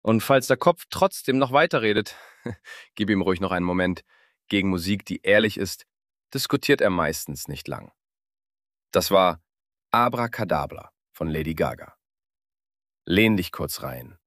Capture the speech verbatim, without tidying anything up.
Und falls der Kopf trotzdem noch weiterredet, gib ihm ruhig noch einen Moment. Gegen Musik, die ehrlich ist, diskutiert er meistens nicht lang. Das war Abracadabra von Lady Gaga. Lehn dich kurz rein.